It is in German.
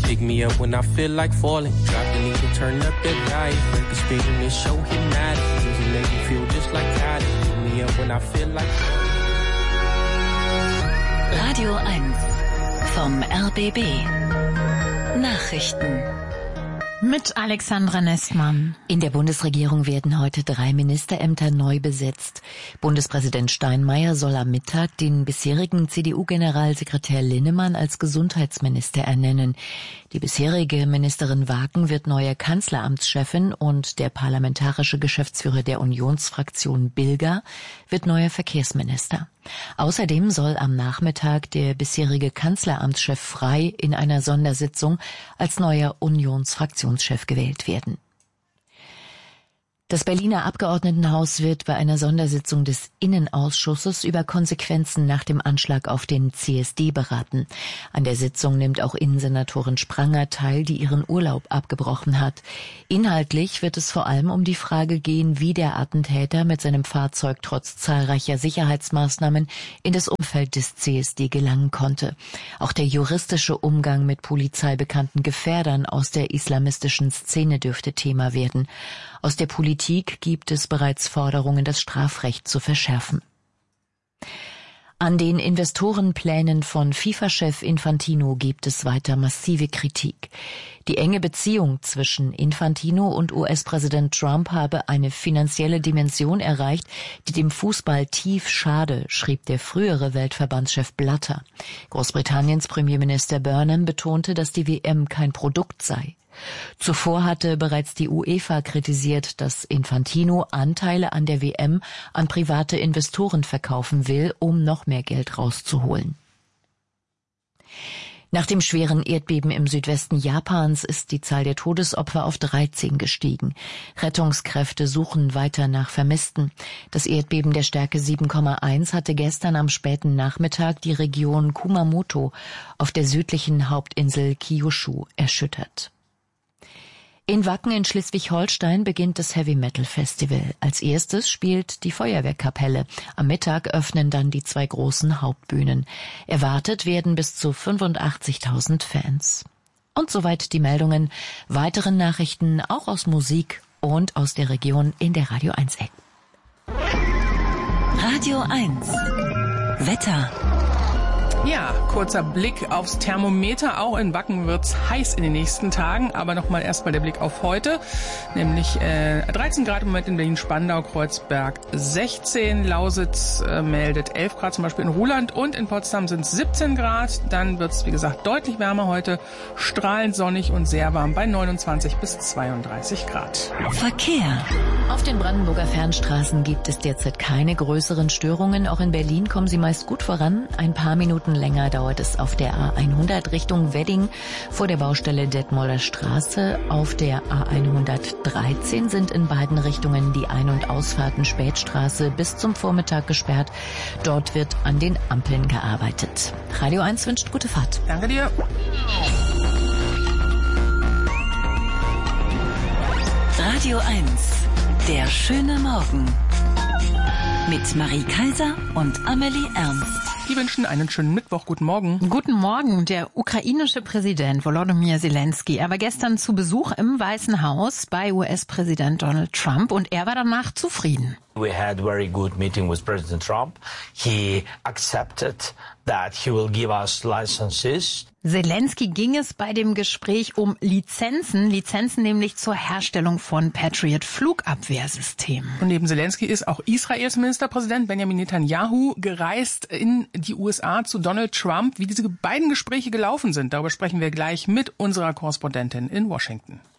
Pick me up when I feel like falling. Drop the knee and turn up the volume. Record speaking this show hypnotic. Music make me feel just like God. Pick me up when I feel like Radio 1 vom RBB. Nachrichten mit Alexandra Nestmann. In der Bundesregierung werden heute 3 Ministerämter neu besetzt. Bundespräsident Steinmeier soll am Mittag den bisherigen CDU-Generalsekretär Linnemann als Gesundheitsminister ernennen. Die bisherige Ministerin Waken wird neue Kanzleramtschefin und der parlamentarische Geschäftsführer der Unionsfraktion Bilger wird neuer Verkehrsminister. Außerdem soll am Nachmittag der bisherige Kanzleramtschef Frey in einer Sondersitzung als neuer Unionsfraktionschef gewählt werden. Das Berliner Abgeordnetenhaus wird bei einer Sondersitzung des Innenausschusses über Konsequenzen nach dem Anschlag auf den CSD beraten. An der Sitzung nimmt auch Innensenatorin Spranger teil, die ihren Urlaub abgebrochen hat. Inhaltlich wird es vor allem um die Frage gehen, wie der Attentäter mit seinem Fahrzeug trotz zahlreicher Sicherheitsmaßnahmen in das Umfeld des CSD gelangen konnte. Auch der juristische Umgang mit polizeibekannten Gefährdern aus der islamistischen Szene dürfte Thema werden. Aus der Politik gibt es bereits Forderungen, das Strafrecht zu verschärfen. An den Investorenplänen von FIFA-Chef Infantino gibt es weiter massive Kritik. Die enge Beziehung zwischen Infantino und US-Präsident Trump habe eine finanzielle Dimension erreicht, die dem Fußball tief schade, schrieb der frühere Weltverbandschef Blatter. Großbritanniens Premierminister Burnham betonte, dass die WM kein Produkt sei. Zuvor hatte bereits die UEFA kritisiert, dass Infantino Anteile an der WM an private Investoren verkaufen will, um noch mehr Geld rauszuholen. Nach dem schweren Erdbeben im Südwesten Japans ist die Zahl der Todesopfer auf 13 gestiegen. Rettungskräfte suchen weiter nach Vermissten. Das Erdbeben der Stärke 7,1 hatte gestern am späten Nachmittag die Region Kumamoto auf der südlichen Hauptinsel Kyushu erschüttert. In Wacken in Schleswig-Holstein beginnt das Heavy-Metal-Festival. Als erstes spielt die Feuerwehrkapelle. Am Mittag öffnen dann die 2 großen Hauptbühnen. Erwartet werden bis zu 85.000 Fans. Und soweit die Meldungen. Weitere Nachrichten auch aus Musik und aus der Region in der Radio 1-App. Radio 1 Wetter. Ja, kurzer Blick aufs Thermometer. Auch in Wacken wird's heiß in den nächsten Tagen. Aber nochmal erstmal der Blick auf heute. Nämlich 13 Grad im Moment in Berlin-Spandau, Kreuzberg 16. Lausitz meldet 11 Grad zum Beispiel in Ruhland. Und in Potsdam sind es 17 Grad. Dann wird's, wie gesagt, deutlich wärmer heute. Strahlend sonnig und sehr warm bei 29 bis 32 Grad. Verkehr. Auf den Brandenburger Fernstraßen gibt es derzeit keine größeren Störungen. Auch in Berlin kommen sie meist gut voran. Ein paar Minuten länger dauert es auf der A100 Richtung Wedding vor der Baustelle Detmolder Straße. Auf der A113 sind in beiden Richtungen die Ein- und Ausfahrten Spätstraße bis zum Vormittag gesperrt. Dort wird an den Ampeln gearbeitet. Radio 1 wünscht gute Fahrt. Danke dir. Radio 1, der schöne Morgen. Mit Marie Kaiser und Amelie Ernst. Die wünschen einen schönen Mittwoch. Guten Morgen. Guten Morgen. Der ukrainische Präsident Volodymyr Zelensky. Er war gestern zu Besuch im Weißen Haus bei US-Präsident Donald Trump und er war danach zufrieden. We had a very good meeting with President Trump. He accepted that he will give us licenses. Zelensky ging es bei dem Gespräch um Lizenzen nämlich zur Herstellung von Patriot-Flugabwehrsystemen. Und neben Zelensky ist auch Israels Ministerpräsident Benjamin Netanyahu gereist in die USA zu Donald Trump. Wie diese beiden Gespräche gelaufen sind, darüber sprechen wir gleich mit unserer Korrespondentin in Washington.